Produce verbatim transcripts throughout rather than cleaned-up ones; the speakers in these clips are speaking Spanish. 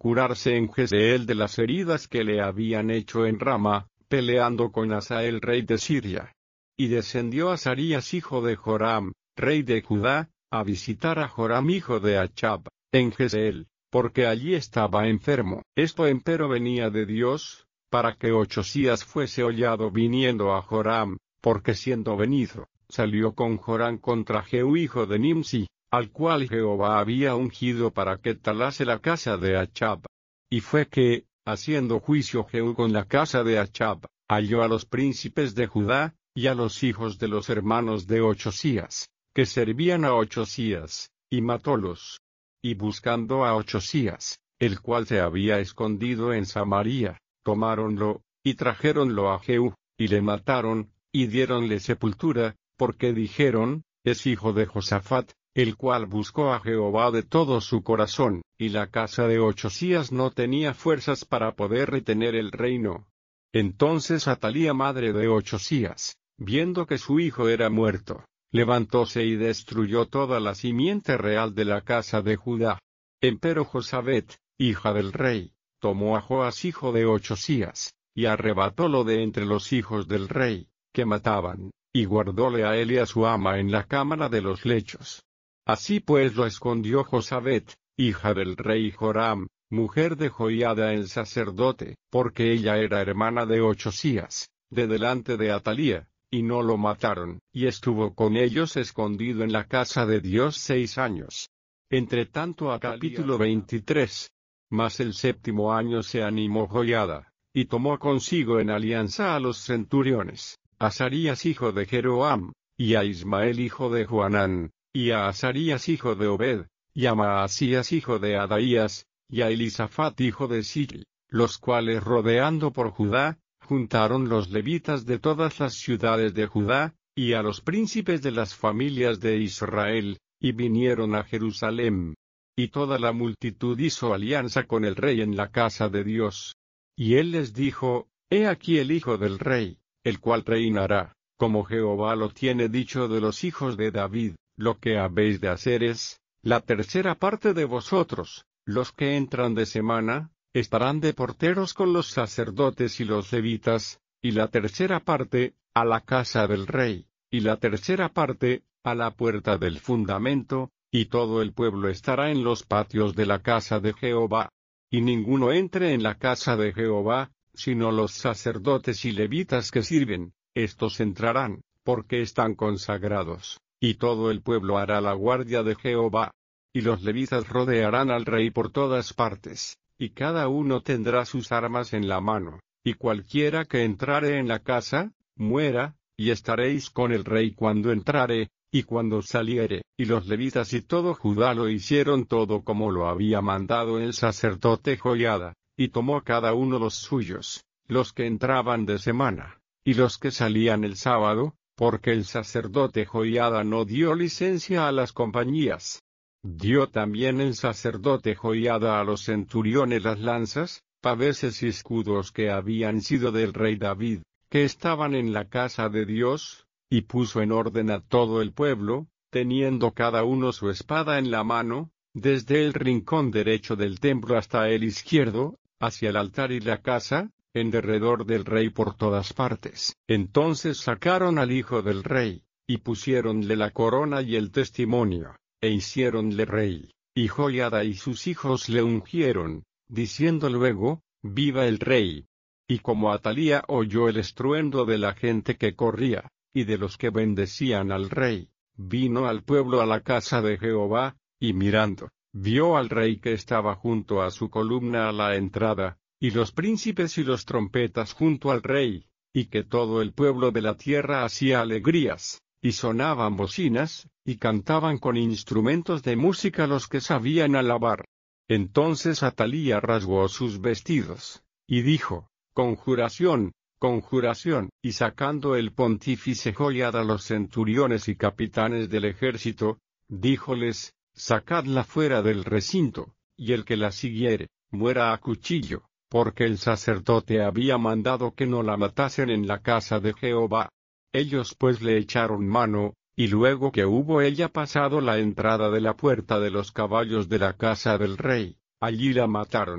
curarse en Jezreel de las heridas que le habían hecho en Rama, peleando con Hazael rey de Siria. Y descendió Azarías hijo de Joram, rey de Judá, a visitar a Joram hijo de Achab, en Jezreel, porque allí estaba enfermo. Esto empero venía de Dios, para que Ochzías fuese hollado viniendo a Joram, porque siendo venido, salió con Joram contra Jehú hijo de Nimsi, al cual Jehová había ungido para que talase la casa de Achab. Y fue que, haciendo juicio Jehú con la casa de Achab, halló a los príncipes de Judá, y a los hijos de los hermanos de Ochzías, que servían a Ochzías, y matólos. Y buscando a Ochzías, el cual se había escondido en Samaria, tomáronlo, y trajéronlo a Jehú, y le mataron, y diéronle sepultura, porque dijeron, es hijo de Josafat, el cual buscó a Jehová de todo su corazón, y la casa de Ochzías no tenía fuerzas para poder retener el reino. Entonces Atalía madre de Ochzías, viendo que su hijo era muerto, levantóse y destruyó toda la simiente real de la casa de Judá. Empero Josabet, hija del rey, tomó a Joas hijo de Ochzías, y arrebatólo de entre los hijos del rey, que mataban, y guardóle a él y a su ama en la cámara de los lechos. Así pues lo escondió Josabet, hija del rey Joram, mujer de Joiada el sacerdote, porque ella era hermana de Ochzías, de delante de Atalía, y no lo mataron, y estuvo con ellos escondido en la casa de Dios seis años. Entre tanto a capítulo veintitrés. Mas el séptimo año se animó Joiada, y tomó consigo en alianza a los centuriones, a Azarías hijo de Jeroam, y a Ismael hijo de Joanán, y a Azarías hijo de Obed, y a Maasías hijo de Adaías, y a Elisafat hijo de Sili, los cuales rodeando por Judá, juntaron los levitas de todas las ciudades de Judá, y a los príncipes de las familias de Israel, y vinieron a Jerusalén. Y toda la multitud hizo alianza con el rey en la casa de Dios. Y él les dijo, he aquí el hijo del rey, el cual reinará, como Jehová lo tiene dicho de los hijos de David. Lo que habéis de hacer es, la tercera parte de vosotros, los que entran de semana, estarán de porteros con los sacerdotes y los levitas, y la tercera parte, a la casa del rey, y la tercera parte, a la puerta del fundamento, y todo el pueblo estará en los patios de la casa de Jehová. Y ninguno entre en la casa de Jehová, sino los sacerdotes y levitas que sirven, estos entrarán, porque están consagrados. Y todo el pueblo hará la guardia de Jehová. Y los levitas rodearán al rey por todas partes, y cada uno tendrá sus armas en la mano, y cualquiera que entrare en la casa, muera, y estaréis con el rey cuando entrare, y cuando saliere. Y los levitas y todo Judá lo hicieron todo como lo había mandado el sacerdote Joiada, y tomó cada uno los suyos, los que entraban de semana, y los que salían el sábado, porque el sacerdote Joiada no dio licencia a las compañías. Dio también el sacerdote Joiada a los centuriones las lanzas, paveses y escudos que habían sido del rey David, que estaban en la casa de Dios, y puso en orden a todo el pueblo, teniendo cada uno su espada en la mano, desde el rincón derecho del templo hasta el izquierdo, hacia el altar y la casa, en derredor del rey por todas partes. Entonces sacaron al hijo del rey, y pusiéronle la corona y el testimonio, e hiciéronle rey, y Joiada y sus hijos le ungieron, diciendo luego, viva el rey. Y como Atalía oyó el estruendo de la gente que corría, y de los que bendecían al rey, vino al pueblo a la casa de Jehová, y mirando, vio al rey que estaba junto a su columna a la entrada, y los príncipes y los trompetas junto al rey, y que todo el pueblo de la tierra hacía alegrías, y sonaban bocinas, y cantaban con instrumentos de música los que sabían alabar. Entonces Atalía rasgó sus vestidos, y dijo, conjuración, conjuración, y sacando el pontífice Joiada a los centuriones y capitanes del ejército, díjoles, sacadla fuera del recinto, y el que la siguiere, muera a cuchillo, porque el sacerdote había mandado que no la matasen en la casa de Jehová. Ellos pues le echaron mano, y luego que hubo ella pasado la entrada de la puerta de los caballos de la casa del rey, allí la mataron.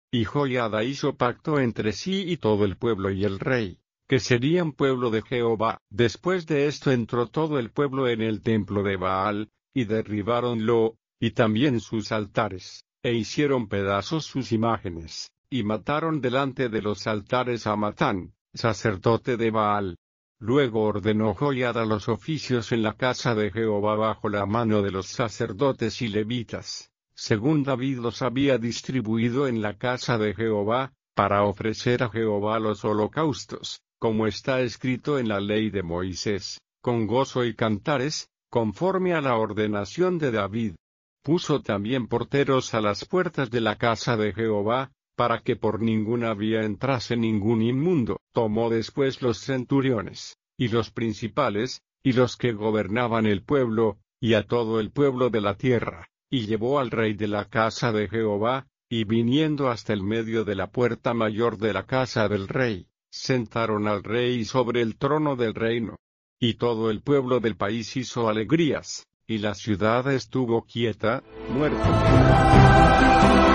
Y Joiada hizo pacto entre sí y todo el pueblo y el rey, que serían pueblo de Jehová. Después de esto entró todo el pueblo en el templo de Baal, y derribáronlo, y también sus altares, e hicieron pedazos sus imágenes, y mataron delante de los altares a Matán, sacerdote de Baal. Luego ordenó Joiada los oficios en la casa de Jehová bajo la mano de los sacerdotes y levitas, según David los había distribuido en la casa de Jehová, para ofrecer a Jehová los holocaustos, como está escrito en la ley de Moisés, con gozo y cantares, conforme a la ordenación de David. Puso también porteros a las puertas de la casa de Jehová, para que por ninguna vía entrase ningún inmundo. Tomó después los centuriones, y los principales, y los que gobernaban el pueblo, y a todo el pueblo de la tierra, y llevó al rey de la casa de Jehová, y viniendo hasta el medio de la puerta mayor de la casa del rey, sentaron al rey sobre el trono del reino. Y todo el pueblo del país hizo alegrías, y la ciudad estuvo quieta, muerta.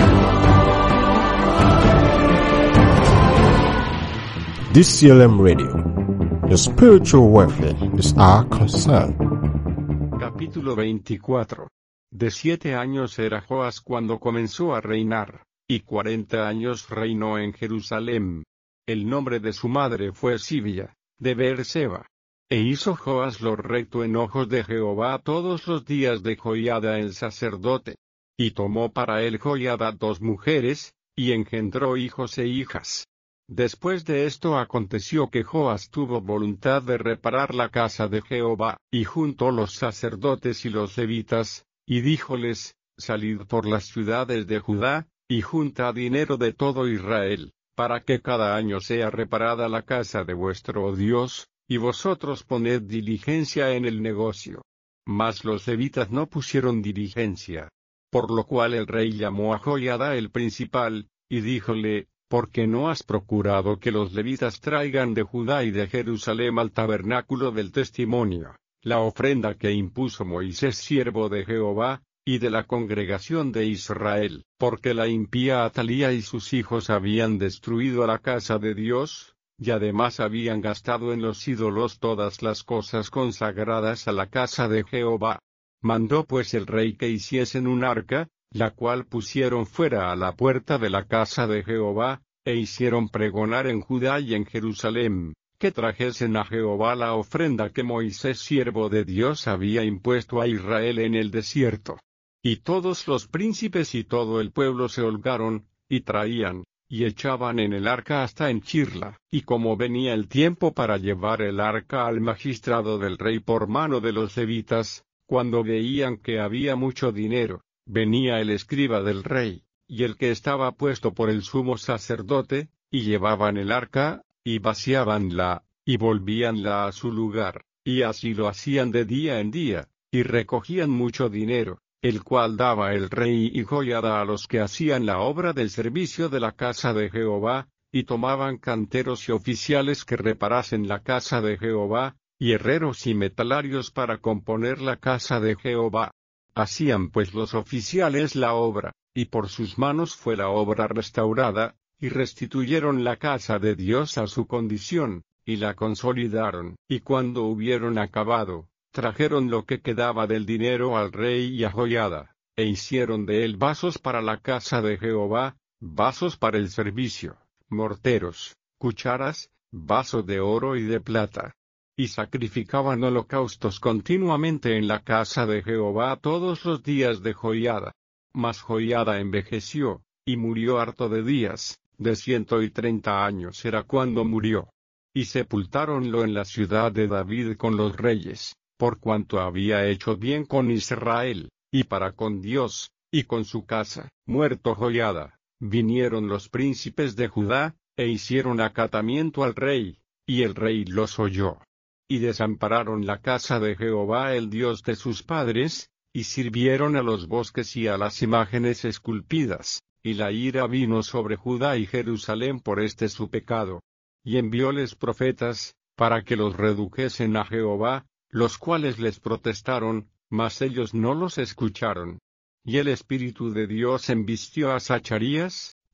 D C L M Radio. Your spiritual welfare is our concern. Capítulo veinticuatro. De siete años era Joas cuando comenzó a reinar, y cuarenta años reinó en Jerusalén. El nombre de su madre fue Sibia, de Beerseba. E hizo Joas lo recto en ojos de Jehová todos los días de Joiada el sacerdote. Y tomó para él Joiada dos mujeres, y engendró hijos e hijas. Después de esto aconteció que Joas tuvo voluntad de reparar la casa de Jehová, y juntó los sacerdotes y los levitas, y díjoles, salid por las ciudades de Judá, y junta dinero de todo Israel, para que cada año sea reparada la casa de vuestro Dios, y vosotros poned diligencia en el negocio. Mas los levitas no pusieron diligencia. Por lo cual el rey llamó a Joiada el principal, y díjole, ¿por qué no has procurado que los levitas traigan de Judá y de Jerusalén al tabernáculo del testimonio la ofrenda que impuso Moisés siervo de Jehová, y de la congregación de Israel? Porque la impía Atalía y sus hijos habían destruido la casa de Dios, y además habían gastado en los ídolos todas las cosas consagradas a la casa de Jehová. Mandó pues el rey que hiciesen un arca, la cual pusieron fuera a la puerta de la casa de Jehová, e hicieron pregonar en Judá y en Jerusalén, que trajesen a Jehová la ofrenda que Moisés siervo de Dios había impuesto a Israel en el desierto. Y todos los príncipes y todo el pueblo se holgaron, y traían, y echaban en el arca hasta en Chirla. Y como venía el tiempo para llevar el arca al magistrado del rey por mano de los levitas, cuando veían que había mucho dinero, venía el escriba del rey, y el que estaba puesto por el sumo sacerdote, y llevaban el arca, y vaciábanla, y volvíanla a su lugar, y así lo hacían de día en día, y recogían mucho dinero, el cual daba el rey y Joiada a los que hacían la obra del servicio de la casa de Jehová, y tomaban canteros y oficiales que reparasen la casa de Jehová, y herreros y metalarios para componer la casa de Jehová. Hacían pues los oficiales la obra, y por sus manos fue la obra restaurada, y restituyeron la casa de Dios a su condición, y la consolidaron. Y cuando hubieron acabado, trajeron lo que quedaba del dinero al rey y a Joiada, e hicieron de él vasos para la casa de Jehová, vasos para el servicio, morteros, cucharas, vasos de oro y de plata. Y sacrificaban holocaustos continuamente en la casa de Jehová todos los días de Joiada. Mas Joiada envejeció, y murió harto de días, de ciento y treinta años era cuando murió. Y sepultáronlo en la ciudad de David con los reyes, por cuanto había hecho bien con Israel, y para con Dios, y con su casa. Muerto Joiada, vinieron los príncipes de Judá, e hicieron acatamiento al rey, y el rey los oyó. Y desampararon la casa de Jehová el Dios de sus padres, y sirvieron a los bosques y a las imágenes esculpidas, y la ira vino sobre Judá y Jerusalén por este su pecado. Y envióles profetas, para que los redujesen a Jehová, los cuales les protestaron, mas ellos no los escucharon. Y el Espíritu de Dios embistió a Zacarías,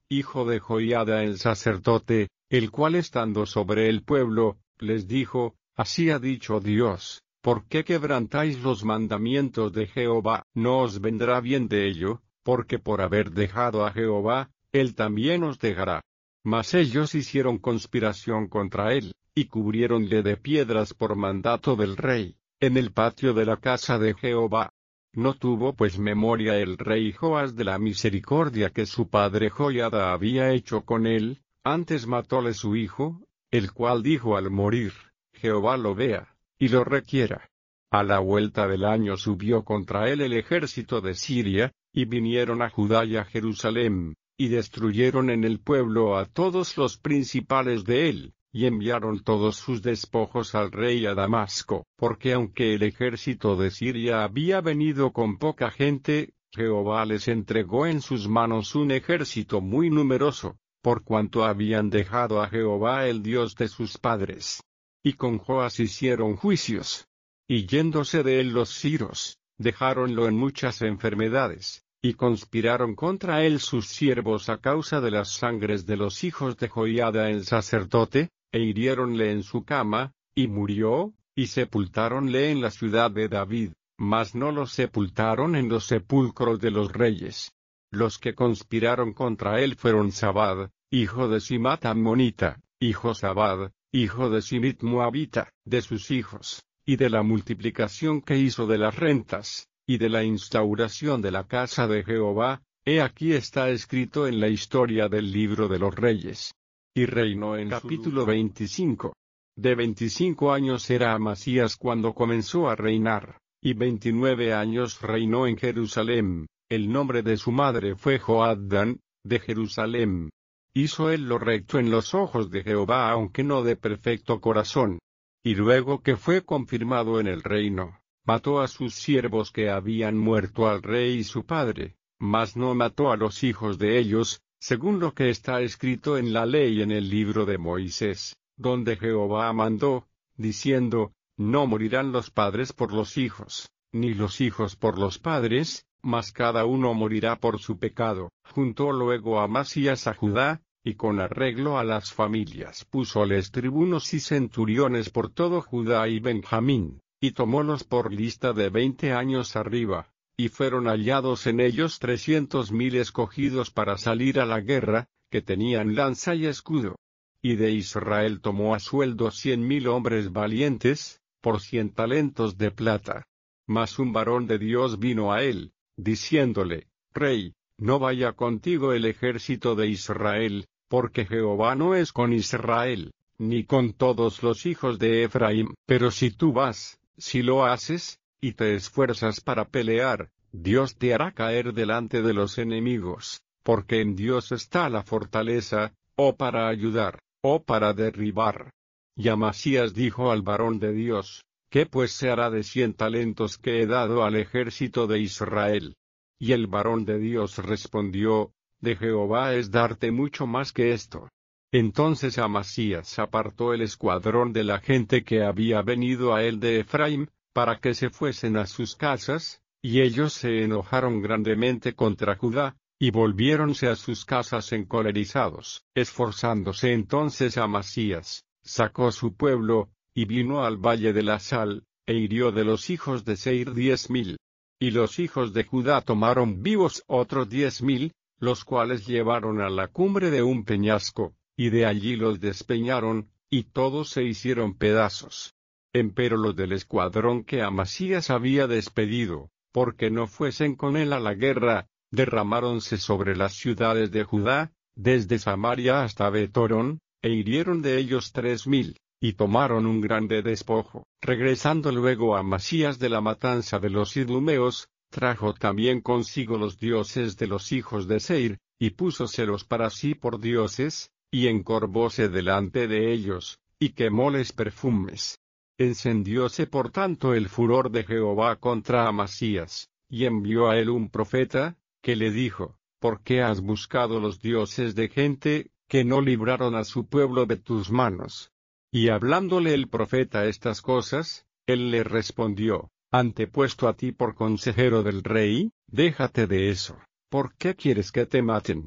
hijo de Joiada el sacerdote, el cual estando sobre el pueblo, les dijo: Así ha dicho Dios, ¿por qué quebrantáis los mandamientos de Jehová? No os vendrá bien de ello, porque por haber dejado a Jehová, él también os dejará. Mas ellos hicieron conspiración contra él, y cubriéronle de piedras por mandato del rey, en el patio de la casa de Jehová. No tuvo pues memoria el rey Joas de la misericordia que su padre Joiada había hecho con él, antes matóle su hijo, el cual dijo al morir: Jehová lo vea, y lo requiera. A la vuelta del año subió contra él el ejército de Siria, y vinieron a Judá y a Jerusalén, y destruyeron en el pueblo a todos los principales de él, y enviaron todos sus despojos al rey a Damasco, porque aunque el ejército de Siria había venido con poca gente, Jehová les entregó en sus manos un ejército muy numeroso, por cuanto habían dejado a Jehová el Dios de sus padres. Y con Joas hicieron juicios. Y yéndose de él los siros, dejáronlo en muchas enfermedades, y conspiraron contra él sus siervos a causa de las sangres de los hijos de Joiada el sacerdote, e hiriéronle en su cama, y murió, y sepultáronle en la ciudad de David, mas no lo sepultaron en los sepulcros de los reyes. Los que conspiraron contra él fueron Zabad, hijo de Simat ammonita, y Josabad, hijo de Simit moabita, de sus hijos, y de la multiplicación que hizo de las rentas, y de la instauración de la casa de Jehová, he aquí está escrito en la historia del libro de los reyes. Y reinó en capítulo veinticinco. De veinticinco años era Amasías cuando comenzó a reinar, y veintinueve años reinó en Jerusalén. El nombre de su madre fue Joaddan, de Jerusalén. Hizo él lo recto en los ojos de Jehová, aunque no de perfecto corazón. Y luego que fue confirmado en el reino, mató a sus siervos que habían muerto al rey y su padre, mas no mató a los hijos de ellos, según lo que está escrito en la ley en el libro de Moisés, donde Jehová mandó, diciendo: No morirán los padres por los hijos, ni los hijos por los padres, mas cada uno morirá por su pecado. Juntó luego Amasías a Judá, y con arreglo a las familias púsoles tribunos y centuriones por todo Judá y Benjamín, y tomólos por lista de veinte años arriba, y fueron hallados en ellos trescientos mil escogidos para salir a la guerra, que tenían lanza y escudo. Y de Israel tomó a sueldo cien mil hombres valientes, por cien talentos de plata. Mas un varón de Dios vino a él, diciéndole: Rey, no vaya contigo el ejército de Israel, porque Jehová no es con Israel, ni con todos los hijos de Efraín. Pero si tú vas, si lo haces, y te esfuerzas para pelear, Dios te hará caer delante de los enemigos, porque en Dios está la fortaleza, o para ayudar, o para derribar. Y Amasías dijo al varón de Dios: ¿Qué pues se hará de cien talentos que he dado al ejército de Israel? Y el varón de Dios respondió: De Jehová es darte mucho más que esto. Entonces Amasías apartó el escuadrón de la gente que había venido a él de Efraín, para que se fuesen a sus casas, y ellos se enojaron grandemente contra Judá, y volviéronse a sus casas encolerizados. Esforzándose entonces Amasías, sacó su pueblo, y vino al valle de la sal, e hirió de los hijos de Seir diez mil. Y los hijos de Judá tomaron vivos otros diez mil, los cuales llevaron a la cumbre de un peñasco, y de allí los despeñaron, y todos se hicieron pedazos. Empero los del escuadrón que Amasías había despedido, porque no fuesen con él a la guerra, derramáronse sobre las ciudades de Judá, desde Samaria hasta Betorón, e hirieron de ellos tres mil, y tomaron un grande despojo. Regresando luego Amasías de la matanza de los idumeos, trajo también consigo los dioses de los hijos de Seir, y púsoselos para sí por dioses, y encorvóse delante de ellos, y quemóles perfumes. Encendióse por tanto el furor de Jehová contra Amasías, y envió a él un profeta, que le dijo: ¿Por qué has buscado los dioses de gente, que no libraron a su pueblo de tus manos? Y hablándole el profeta estas cosas, él le respondió: Antepuesto a ti por consejero del rey, déjate de eso. ¿Por qué quieres que te maten?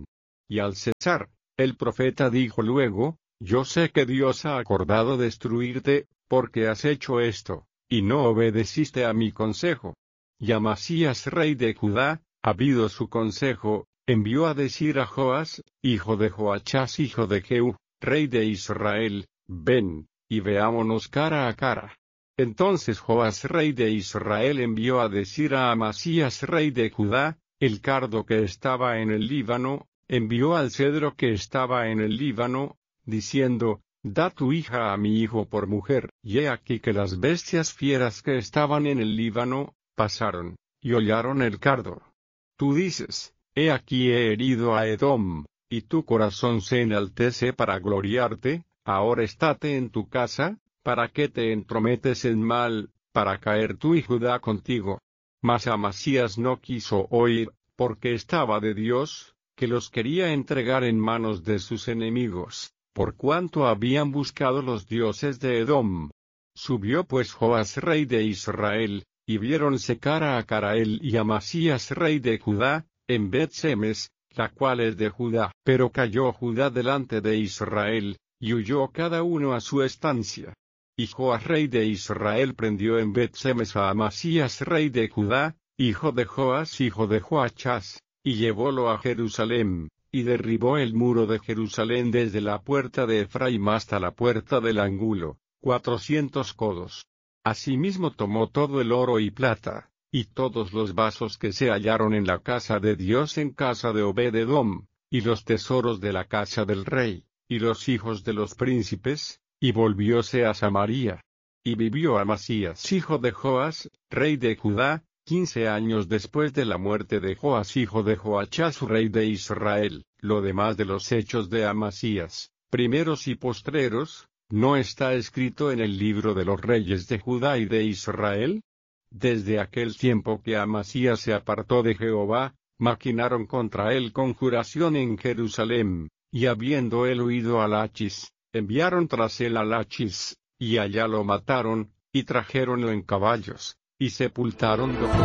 Y al cesar, el profeta dijo luego: Yo sé que Dios ha acordado destruirte, porque has hecho esto, y no obedeciste a mi consejo. Y Amasías rey de Judá, habido su consejo, envió a decir a Joas, hijo de Joachás hijo de Jehú, rey de Israel: Ven, y veámonos cara a cara. Entonces Joas rey de Israel envió a decir a Amasías rey de Judá: El cardo que estaba en el Líbano, envió al cedro que estaba en el Líbano, diciendo: Da tu hija a mi hijo por mujer. Y he aquí que las bestias fieras que estaban en el Líbano, pasaron, y hollaron el cardo. Tú dices: He aquí he herido a Edom, y tu corazón se enaltece para gloriarte. Ahora estate en tu casa, ¿para qué te entrometes en mal, para caer tú y Judá contigo? Mas Amasías no quiso oír, porque estaba de Dios, que los quería entregar en manos de sus enemigos, por cuanto habían buscado los dioses de Edom. Subió pues Joas rey de Israel, y viéronse cara a cara él y Amasías rey de Judá, en Bet-Semes, la cual es de Judá. Pero cayó Judá delante de Israel, y huyó cada uno a su estancia. Y Joas rey de Israel prendió en Bet-Semes a Amasías rey de Judá, hijo de Joas hijo de Joachás, y llevólo a Jerusalén, y derribó el muro de Jerusalén desde la puerta de Efraim hasta la puerta del ángulo, cuatrocientos codos. Asimismo tomó todo el oro y plata, y todos los vasos que se hallaron en la casa de Dios en casa de Obed-Edom, y los tesoros de la casa del rey, y los hijos de los príncipes, y volvióse a Samaria. Y vivió Amasías hijo de Joas, rey de Judá, quince años después de la muerte de Joas hijo de Joachás rey de Israel. Lo demás de los hechos de Amasías, primeros y postreros, ¿no está escrito en el libro de los reyes de Judá y de Israel? Desde aquel tiempo que Amasías se apartó de Jehová, maquinaron contra él conjuración en Jerusalén, y habiendo él huido a Lachis, enviaron tras él a Lachis, y allá lo mataron, y trajéronlo en caballos, y sepultáronlo con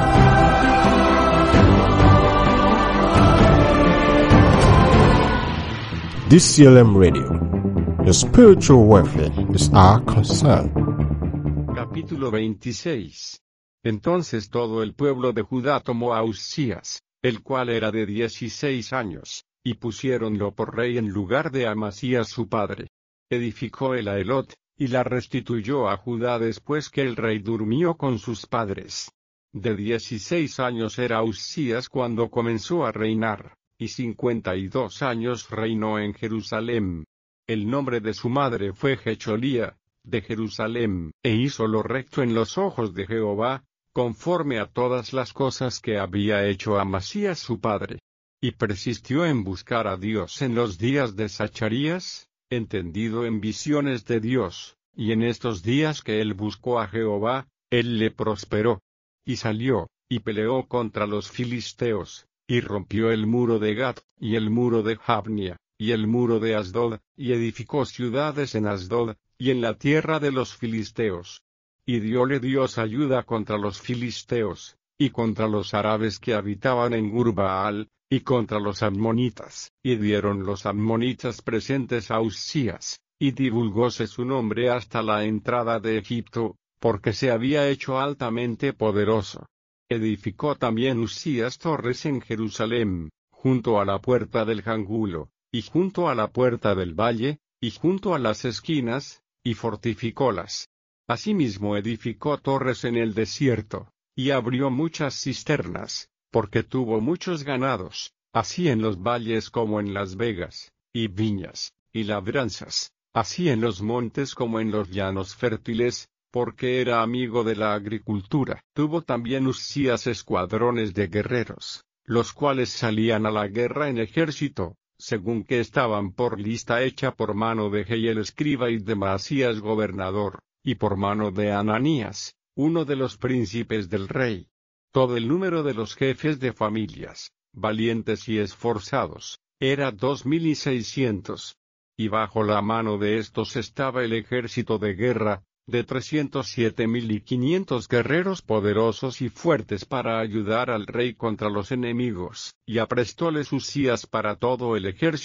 D C L M Radio. Your spiritual welfare is our concern. Capítulo veintiséis. Entonces todo el pueblo de Judá tomó a Uzías, el cual era de dieciséis años, y pusiéronlo por rey en lugar de Amasías su padre. Edificó él a Elot, y la restituyó a Judá después que el rey durmió con sus padres. De dieciséis años era Uzías cuando comenzó a reinar, y cincuenta y dos años reinó en Jerusalén. El nombre de su madre fue Jecholía, de Jerusalén, e hizo lo recto en los ojos de Jehová, conforme a todas las cosas que había hecho Amasías su padre. Y persistió en buscar a Dios en los días de Zacarías, entendido en visiones de Dios, y en estos días que él buscó a Jehová, él le prosperó. Y salió, y peleó contra los filisteos, y rompió el muro de Gat, y el muro de Jabnia, y el muro de Asdod, y edificó ciudades en Asdod, y en la tierra de los filisteos. Y dióle Dios ayuda contra los filisteos, y contra los árabes que habitaban en Gurbaal, y contra los ammonitas. Y dieron los ammonitas presentes a Uzías, y divulgóse su nombre hasta la entrada de Egipto, porque se había hecho altamente poderoso. Edificó también Uzías torres en Jerusalén, junto a la puerta del ángulo, y junto a la puerta del valle, y junto a las esquinas, y fortificólas. Asimismo edificó torres en el desierto, y abrió muchas cisternas, porque tuvo muchos ganados, así en los valles como en las vegas, y viñas, y labranzas, así en los montes como en los llanos fértiles, porque era amigo de la agricultura. Tuvo también Uzías escuadrones de guerreros, los cuales salían a la guerra en ejército, según que estaban por lista hecha por mano de Jehiel escriba y de Maasías gobernador, y por mano de Ananías, uno de los príncipes del rey. Todo el número de los jefes de familias, valientes y esforzados, era dos mil y seiscientos. Y bajo la mano de estos estaba el ejército de guerra, de trescientos siete mil y quinientos guerreros poderosos y fuertes para ayudar al rey contra los enemigos, y aprestóles Usías para todo el ejército